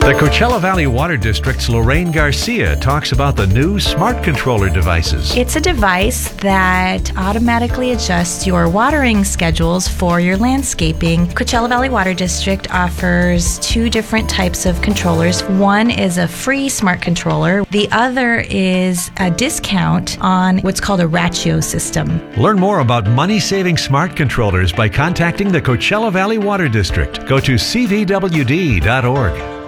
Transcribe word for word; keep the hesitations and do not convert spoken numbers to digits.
The Coachella Valley Water District's Lorraine Garcia talks about the new smart controller devices. It's a device that automatically adjusts your watering schedules for your landscaping. Coachella Valley Water District offers two different types of controllers. One is a free smart controller. The other is a discount on what's called a Ratio system. Learn more about money-saving smart controllers by contacting the Coachella Valley Water District. Go to c v w d dot org.